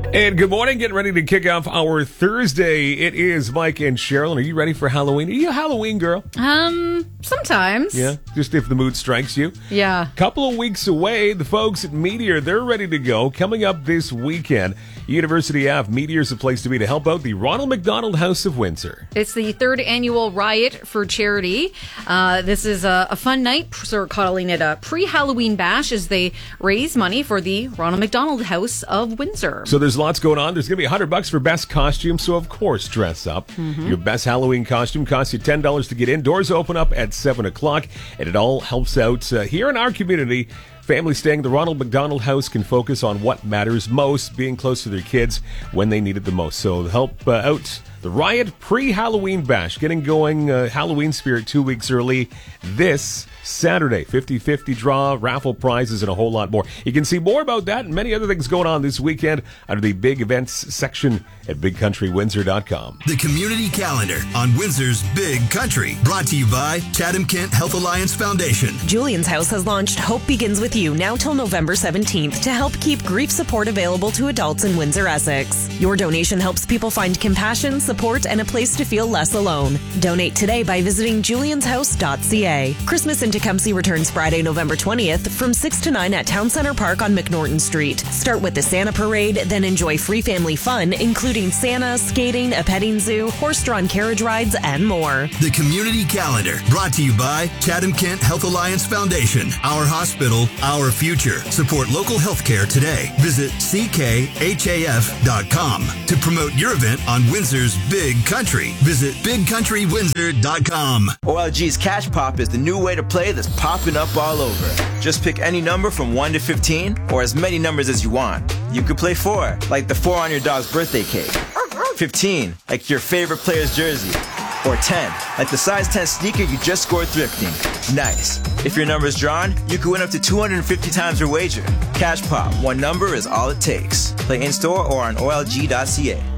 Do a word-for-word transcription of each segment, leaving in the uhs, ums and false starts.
And good morning. Getting ready to kick off our Thursday. It is Mike and Cheryl. Are you ready for Halloween? Are you a Halloween girl? Um, sometimes. Yeah, just if the mood strikes you. Yeah. Couple of weeks away, the folks at Meteor, they're ready to go. Coming up this weekend, University Ave, Meteor's a place to be to help out the Ronald McDonald House of Windsor. It's the third annual Riot for Charity. Uh, this is a, a fun night, so we're calling it a pre-Halloween bash as they raise money for the Ronald McDonald House of Windsor. So there's lots going on. There's going to be one hundred bucks for best costume, so of course dress up. Mm-hmm. Your best Halloween costume costs you ten dollars to get in. Doors open up at seven o'clock, and it all helps out uh, here in our community. Families staying at the Ronald McDonald House can focus on what matters most, being close to their kids when they need it the most. So help uh, out the Riot pre-Halloween bash, getting going uh, Halloween spirit two weeks early this Saturday. fifty-fifty draw, raffle prizes, and a whole lot more. You can see more about that and many other things going on this weekend under the big events section at big country windsor dot com. The community calendar on Windsor's Big Country, brought to you by Chatham Kent Health Alliance Foundation. Julian's House has launched Hope Begins With You now till November seventeenth to help keep grief support available to adults in Windsor, Essex. Your donation helps people find compassion, support, and a place to feel less alone. Donate today by visiting julians house dot c a. Christmas in Tecumseh returns Friday, November twentieth from six to nine at Town Center Park on McNorton Street. Start with the Santa Parade, then enjoy free family fun, including Santa, skating, a petting zoo, horse-drawn carriage rides, and more. The community calendar, brought to you by Chatham Kent Health Alliance Foundation. Our hospital, our future. Support local healthcare today. Visit c k h a f dot com. To promote your event on Windsor's Big Country, visit big country windsor dot com. O L G's Cash Pop is the new way to play that's popping up all over. Just pick any number from one to fifteen, or as many numbers as you want. You could play four, like the four on your dog's birthday cake. fifteen, like your favorite player's jersey. Or ten, like the size ten sneaker you just scored thrifting. Nice. If your number is drawn, you could win up to two hundred fifty times your wager. Cash Pop, one number is all it takes. Play in-store or on O L G dot c a.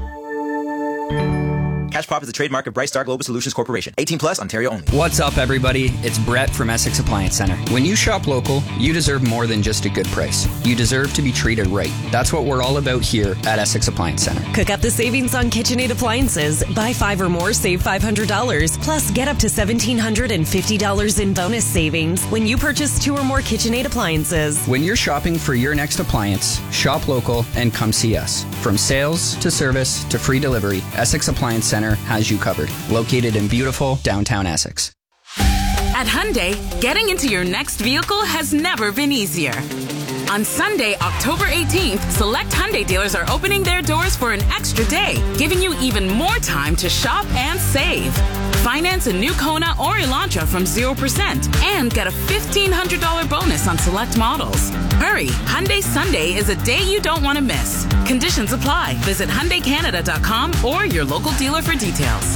Cash Pop is the trademark of Bright Star Global Solutions Corporation. eighteen plus, Ontario only. What's up, everybody? It's Brett from Essex Appliance Center. When you shop local, you deserve more than just a good price. You deserve to be treated right. That's what we're all about here at Essex Appliance Center. Cook up the savings on KitchenAid appliances. Buy five or more, save five hundred dollars. Plus, get up to one thousand seven hundred fifty dollars in bonus savings when you purchase two or more KitchenAid appliances. When you're shopping for your next appliance, shop local and come see us. From sales to service to free delivery, Essex Appliance Center has you covered. Located in beautiful downtown Essex. At Hyundai, getting into your next vehicle has never been easier. On Sunday, October eighteenth, select Hyundai dealers are opening their doors for an extra day, giving you even more time to shop and save. Finance a new Kona or Elantra from zero percent and get a fifteen hundred dollars bonus on select models. Hurry, Hyundai Sunday is a day you don't want to miss. Conditions apply. Visit Hyundai Canada dot com or your local dealer for details.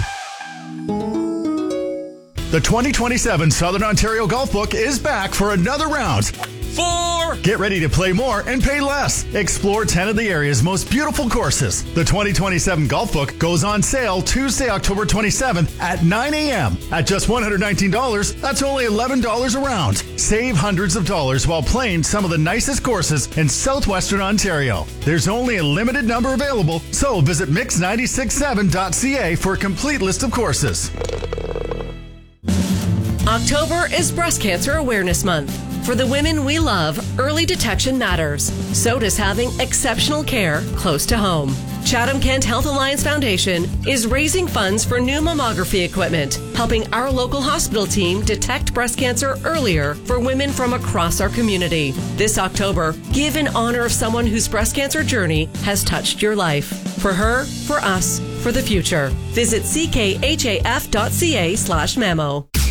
The twenty twenty-seven Southern Ontario Golf Book is back for another round. Four! Get ready to play more and pay less. Explore ten of the area's most beautiful courses. The twenty twenty-seven Golf Book goes on sale Tuesday, October twenty-seventh at nine a.m. At just one hundred nineteen dollars, that's only eleven dollars a round. Save hundreds of dollars while playing some of the nicest courses in southwestern Ontario. There's only a limited number available, so visit mix nine six seven dot c a for a complete list of courses. October is Breast Cancer Awareness Month. For the women we love, early detection matters. So does having exceptional care close to home. Chatham Kent Health Alliance Foundation is raising funds for new mammography equipment, helping our local hospital team detect breast cancer earlier for women from across our community. This October, give in honor of someone whose breast cancer journey has touched your life. For her, for us, for the future. Visit c k h a f dot c a slash memo.